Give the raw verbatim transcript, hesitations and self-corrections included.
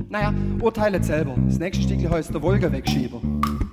Naja, urteilet selber. Das nächste Stückchen heißt der Wolkenwegschieber.